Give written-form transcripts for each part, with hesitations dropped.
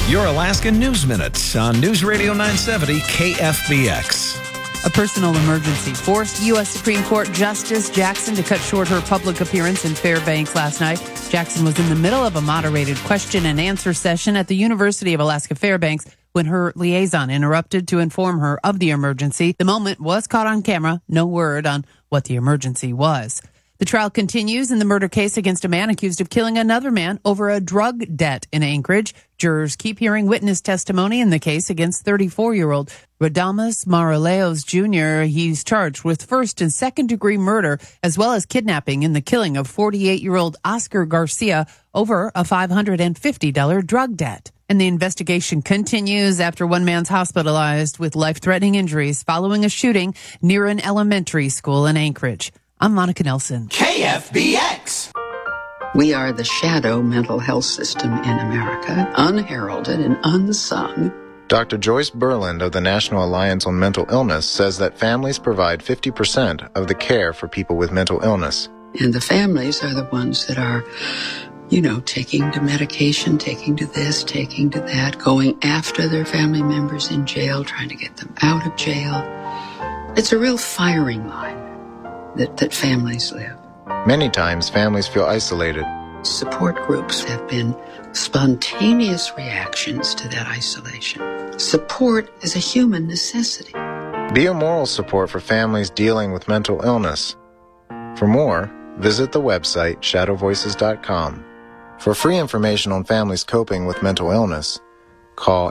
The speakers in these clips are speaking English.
Your Alaska News Minutes on News Radio 970 KFBX. A personal emergency forced U.S. Supreme Court Justice Jackson to cut short her public appearance in Fairbanks last night. Jackson was in the middle of a moderated question and answer session at the University of Alaska Fairbanks when her liaison interrupted to inform her of the emergency. The moment was caught on camera. No word on what the emergency was. The trial continues in the murder case against a man accused of killing another man over a drug debt in Anchorage. Jurors keep hearing witness testimony in the case against 34-year-old Radames Moraleos Jr. He's charged with first and second degree murder as well as kidnapping in the killing of 48-year-old Oscar Garcia over a $550 drug debt. And the investigation continues after one man's hospitalized with life-threatening injuries following a shooting near an elementary school in Anchorage. I'm Monica Nelson. KFBX. We are the shadow mental health system in America, unheralded and unsung. Dr. Joyce Berland of the National Alliance on Mental Illness says that families provide 50% of the care for people with mental illness. And the families are the ones that are, taking to medication, taking to this, taking to that, going after their family members in jail, trying to get them out of jail. It's a real firing line that families live. Many times, families feel isolated. Support groups have been spontaneous reactions to that isolation. Support is a human necessity. Be a moral support for families dealing with mental illness. For more, visit the website shadowvoices.com. For free information on families coping with mental illness, call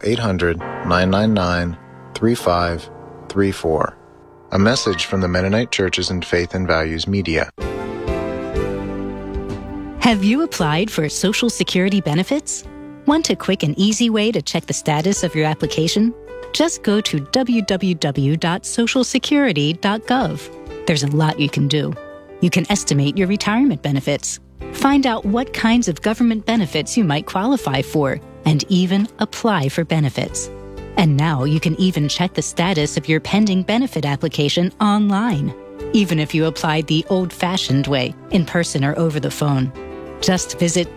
800-999-3534. A message from the Mennonite Churches and Faith and Values Media. Have you applied for Social Security benefits? Want a quick and easy way to check the status of your application? Just go to www.socialsecurity.gov. There's a lot you can do. You can estimate your retirement benefits, find out what kinds of government benefits you might qualify for, and even apply for benefits. And now you can even check the status of your pending benefit application online, even if you applied the old-fashioned way, in person or over the phone. Just visit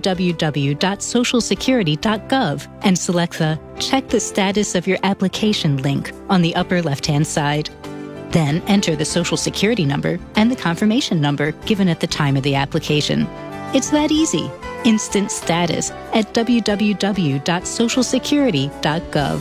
www.socialsecurity.gov and select the Check the Status of Your Application link on the upper left-hand side. Then enter the Social Security number and the confirmation number given at the time of the application. It's that easy. Instant status at www.socialsecurity.gov.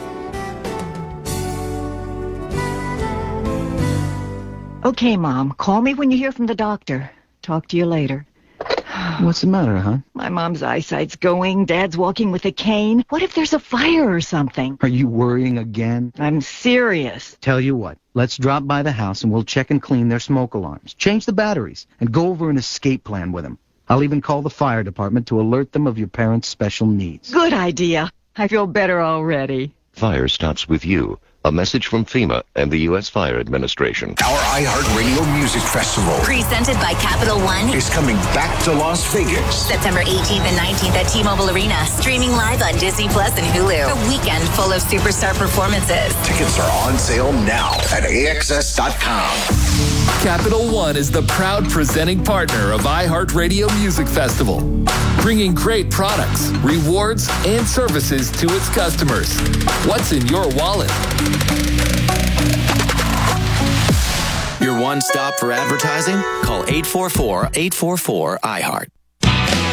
Okay, Mom. Call me when you hear from the doctor. Talk to you later. What's the matter, huh? My mom's eyesight's going. Dad's walking with a cane. What if there's a fire or something? Are you worrying again? I'm serious. Tell you what, let's drop by the house and we'll check and clean their smoke alarms, change the batteries, and go over an escape plan with them. I'll even call the fire department to alert them of your parents' special needs. Good idea. I feel better already. Fire starts with you. A message from FEMA and the U.S. Fire Administration. Our iHeartRadio Music Festival, presented by Capital One, is coming back to Las Vegas. September 18th and 19th at T-Mobile Arena. Streaming live on Disney Plus and Hulu. A weekend full of superstar performances. Tickets are on sale now at AXS.com. Capital One is the proud presenting partner of iHeartRadio Music Festival, bringing great products, rewards, and services to its customers. What's in your wallet? Your one stop for advertising? Call 844-844-iHeart.